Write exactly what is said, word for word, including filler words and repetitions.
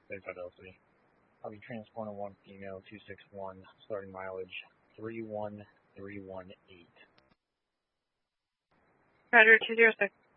State Fidelity. I'll be transporting one female, two six one, starting mileage three one three one eight. Roger, two zero six.